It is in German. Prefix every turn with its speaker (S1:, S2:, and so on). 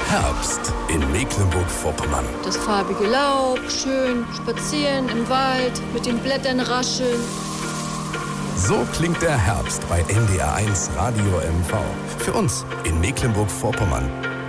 S1: Herbst in Mecklenburg-Vorpommern.
S2: Das farbige Laub, schön spazieren im Wald, mit den Blättern rascheln.
S1: So klingt der Herbst bei NDR1 Radio MV. Für uns in Mecklenburg-Vorpommern.